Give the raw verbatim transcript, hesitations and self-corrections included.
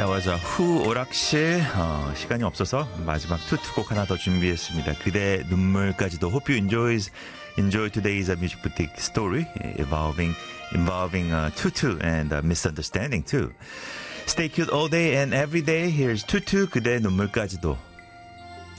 That was a 후 오락실. 어, 시간이 없어서 마지막 투투곡 하나 더 준비했습니다. 그대 눈물까지도. Hope you enjoys enjoy today's uh, music boutique story involving involving uh, tutu and uh, misunderstanding too. Stay cute all day and every day. Here's tutu 그대 눈물까지도.